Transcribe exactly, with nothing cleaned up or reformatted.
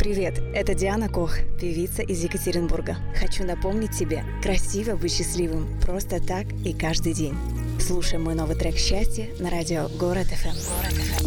Привет, это Диана Кох, певица из Екатеринбурга. Хочу напомнить тебе, красиво быть счастливым просто так и каждый день. Слушай мой новый трек «Счастье» на радио Город эф эм.